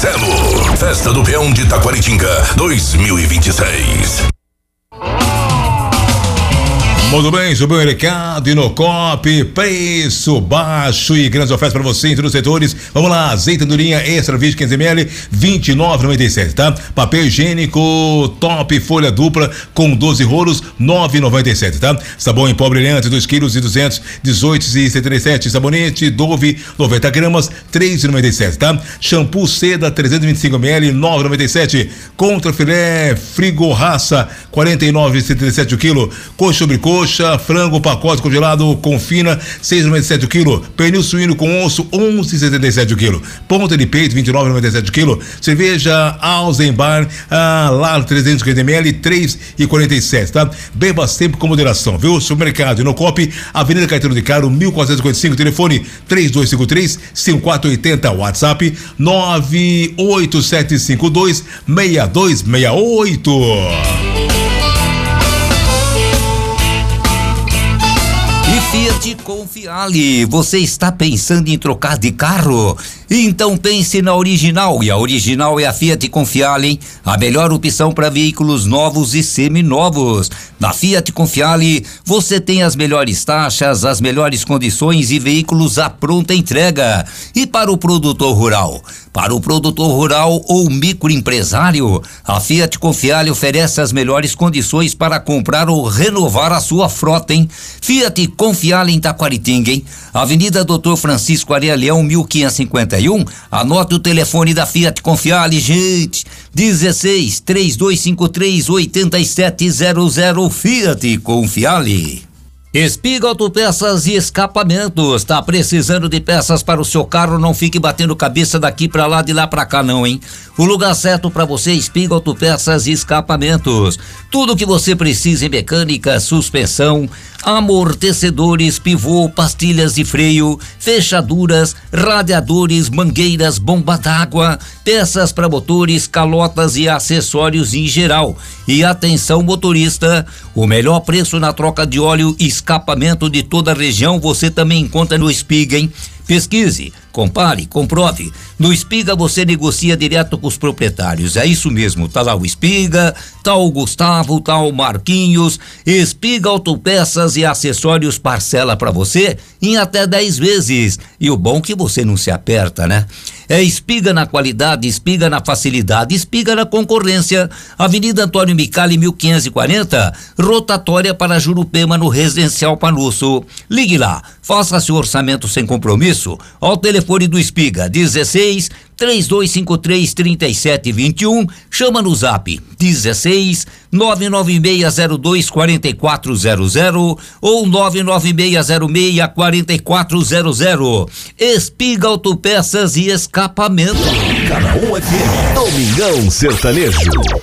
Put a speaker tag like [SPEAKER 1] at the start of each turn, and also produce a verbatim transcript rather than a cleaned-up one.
[SPEAKER 1] Marcelo. Festa do Peão de Taquaritinga dois mil e vinte e seis.
[SPEAKER 2] Muito bem, subiu o recado e no Coop, preço baixo e grandes ofertas para você em todos os setores. Vamos lá, azeite durinha extra virgem quinhentos mililitros, vinte e nove reais e noventa e sete centavos, tá? Papel higiênico top folha dupla com doze rolos, nove reais e noventa e sete centavos, tá? Sabão em pó brilhante, dois quilos e duzentos, dezoito reais e setenta e sete centavos, sabonete Dove, noventa gramas, três reais e noventa e sete centavos, tá? Shampoo seda, trezentos e vinte e cinco mililitros, nove reais e noventa e sete centavos, contra filé frigo raça, quarenta e nove reais e setenta e sete centavos o quilo, coxa sobre coxa, frango, pacote congelado, confina, seis reais e noventa e sete centavos o quilo, pernil suíno com osso, onze reais e setenta e sete centavos o quilo, ponta de peito, vinte e nove reais e noventa e sete centavos o quilo, cerveja Alzenbar, ah, lá trezentos e cinquenta mililitros, três reais e quarenta e sete centavos, tá? Beba sempre com moderação, viu? Supermercado e no Coop, Avenida Caetano de Caro, mil quatrocentos e cinquenta e cinco, telefone três dois cinco três, cinco quatro oito zero, WhatsApp nove oito sete cinco dois, seis dois seis oito.
[SPEAKER 3] Fiat Confiale, você está pensando em trocar de carro? Então pense na Original, e a Original é a Fiat Confiale, hein? A melhor opção para veículos novos e seminovos. Na Fiat Confiale, você tem as melhores taxas, as melhores condições e veículos à pronta entrega. E para o produtor rural? Para o produtor rural ou microempresário, a Fiat Confiale oferece as melhores condições para comprar ou renovar a sua frota, hein? Fiat Confiale em Taquaritinga, hein? Avenida Doutor Francisco Areia Leão, mil quinhentos e cinquenta e um. Anote o telefone da Fiat Confiale, gente. dezesseis, três dois cinco três, oito sete zero zero. Fiat Confiale. Espiga Autopeças e Escapamentos. Tá precisando de peças para o seu carro? Não fique batendo cabeça daqui pra lá, de lá pra cá não, hein? O lugar certo para você é Espiga Autopeças e Escapamentos. Tudo que você precisa em mecânica, suspensão, amortecedores, pivô, pastilhas de freio, fechaduras, radiadores, mangueiras, bomba d'água, peças para motores, calotas e acessórios em geral. E atenção motorista, o melhor preço na troca de óleo e escapamento de toda a região você também encontra no Espiga, hein? Pesquise, compare, comprove. No Espiga você negocia direto com os proprietários. É isso mesmo, tá lá o Espiga, tá o Gustavo, tá o Marquinhos. Espiga Autopeças e Acessórios parcela pra você em até dez vezes. E o bom é que você não se aperta, né? É Espiga na qualidade, Espiga na facilidade, Espiga na concorrência. Avenida Antônio Micali, mil quinhentos e quarenta, rotatória para Jurupema, no Residencial Panuço. Ligue lá, faça seu orçamento sem compromisso ao telefone do Espiga, dezesseis, três dois cinco três, trinta e sete vinte e um. Chama no Zap dezesseis, nove nove seis zero dois, quatro quatro zero zero ou nove nove seis zero seis, quatro quatro zero zero. Espiga Autopeças e Escapamento.
[SPEAKER 1] Cada um F M, Domingão Sertanejo.